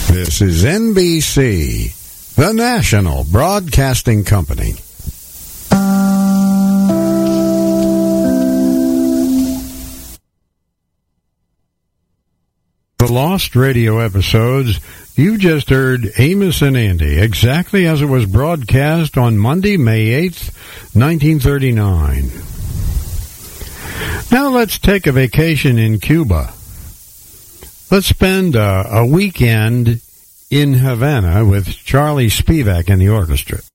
This is NBC, the National Broadcasting Company. The Lost Radio episodes, you just heard Amos and Andy, exactly as it was broadcast on Monday, May 8th, 1939. Now let's take a vacation in Cuba. Let's spend a weekend in Havana with Charlie Spivak and the orchestra.